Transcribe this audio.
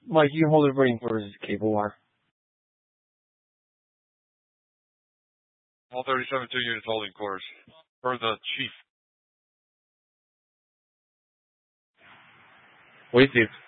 Mike, you can hold it running for his cable wire. All 37 2 units holding course. For the chief. Wait, Steve.